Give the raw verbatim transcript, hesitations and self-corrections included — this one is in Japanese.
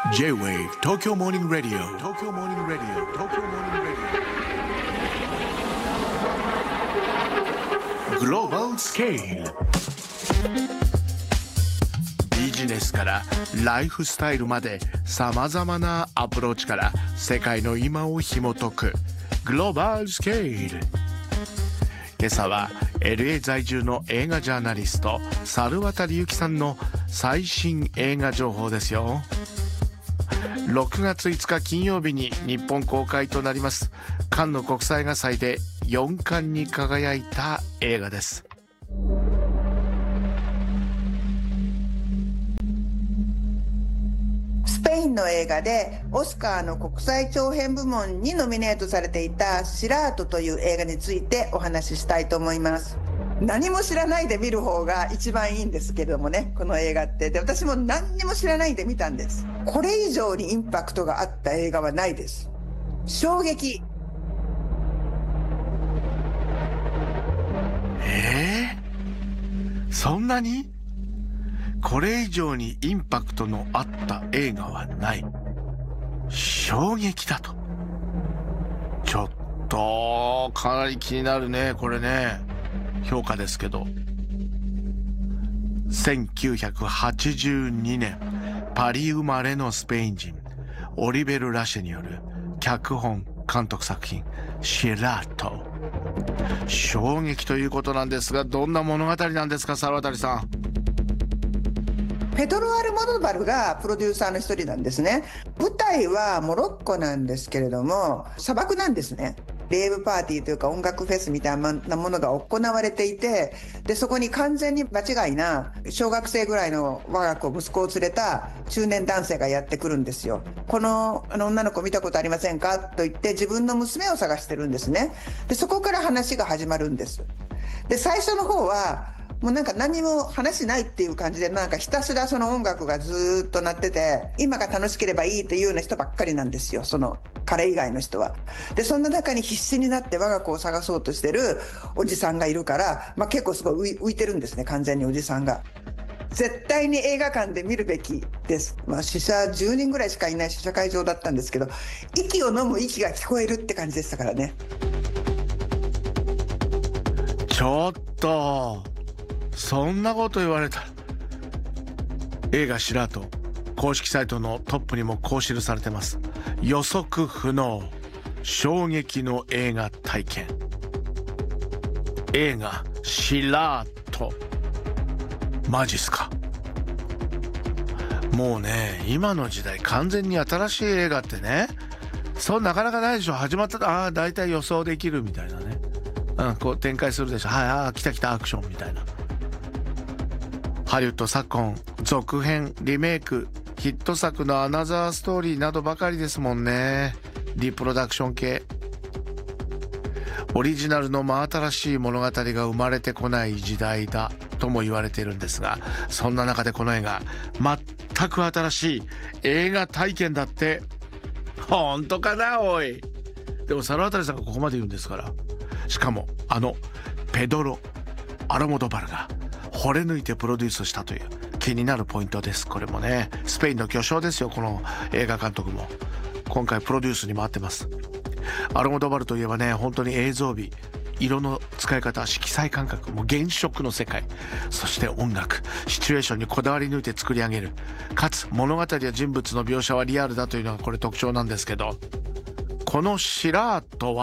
J-Wave 東京モーニングラディオ東京モーニングラディオ東京モーニングラディオグローバルスケールビジネスからライフスタイルまでさまざまなアプローチから世界の今を紐解くグローバルスケール。今朝は エルエー 在住の映画ジャーナリスト猿渡由紀さんの最新映画情報ですよ。ろくがついつか金曜日に日本公開となりますカンヌ国際映画祭でよんかんに輝いた映画です。 スペインの映画でオスカーの国際長編部門にノミネートされていたシラートという映画についてお話ししたいと思います。何も知らないで見る方が一番いいんですけれどもね、この映画って。で、私も何にも知らないで見たんです。これ以上にインパクトがあった映画はないです。衝撃。 えー、そんなに？これ以上にインパクトのあった映画はない。衝撃だと。ちょっとかなり気になるね、これね。評価ですけど、せんきゅうひゃくはちじゅうにねんパリ生まれのスペイン人オリベル・ラシェによる脚本監督作品シラート。衝撃ということなんですが、どんな物語なんですか、猿渡さん。 ペドロ・アルモドバルがプロデューサーの一人なんですね。舞台はモロッコなんですけれども、砂漠なんですね。レイブパーティーというか音楽フェスみたいなものが行われていて、でそこに完全に場違いな小学生ぐらいの我が子息子を連れた中年男性がやってくるんですよ。この、あの女の子見たことありませんかと言って自分の娘を探してるんですね。でそこから話が始まるんです。で最初の方はもうなんか何も話ないっていう感じで、なんかひたすらその音楽がずっと鳴ってて、今が楽しければいいっていうような人ばっかりなんですよ、その彼以外の人は。でそんな中に必死になって我が子を探そうとしてるおじさんがいるから、まあ、結構すごい浮いてるんですね、完全におじさんが。絶対に映画館で見るべきです。まあ、試写じゅうにんぐらいしかいない試写会場だったんですけど、息を飲む息が聞こえるって感じでしたからね。 ちょっとそんなこと言われたら、映画シラート公式サイトのトップにもこう記されてます。予測不能衝撃の映画体験。映画シラート、マジっすか。もうね、今の時代完全に新しい映画ってね、そうなかなかないでしょ。始まったらああ大体予想できるみたいなね、うん、こう展開するでしょ。はい、ああ来た来たアクションみたいな。ハリウッド昨今続編リメイクヒット作のアナザーストーリーなどばかりですもんね。リプロダクション系。オリジナルの真新しい物語が生まれてこない時代だとも言われているんですが、そんな中でこの映画全く新しい映画体験だって。本当かなおい。でも猿渡さんがここまで言うんですから、しかもあのペドロ・アルモドバルが惚れ抜いてプロデュースしたという気になるポイントです。これもね、スペインの巨匠ですよ、この映画監督も。今回プロデュースに回ってます。アルモドバルといえばね、本当に映像美、色の使い方、色彩感覚、もう原色の世界、そして音楽、シチュエーションにこだわり抜いて作り上げる、かつ物語や人物の描写はリアルだというのがこれ特徴なんですけど、このシラートは